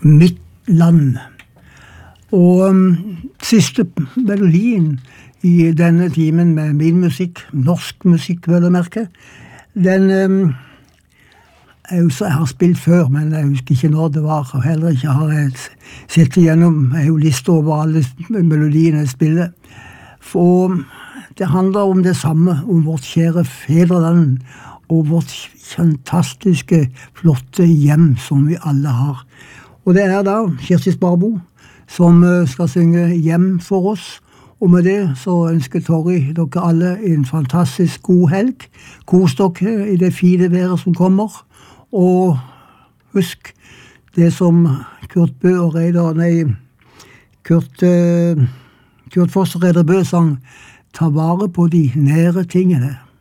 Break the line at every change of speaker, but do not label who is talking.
Mitt land. Og siste melodien i denne timen med min musikk, norsk musikk vel å merke, den jeg har spilt før, men jeg husker ikke når det var, og heller ikke har jeg sett igjennom, jeg har jo liste over alle melodiene jeg spiller. For det handler om det samme, om vårt kjære fedreland, og vårt fantastiske, flotte hjem som vi alle har. Og det da Kirsti Sparbo som skal synge hjem for oss. Og med det så ønsker Torry dere alle en fantastisk god helg. Kos dere i det fine været som kommer. Og husk det som Kurt Bø og Kurt Foss og Reidar Bø sang. Ta vare på de nære tingene.